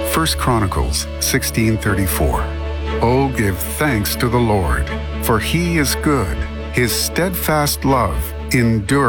1 Chronicles 16:34. Oh, give thanks to the Lord, for he is good. His steadfast love endures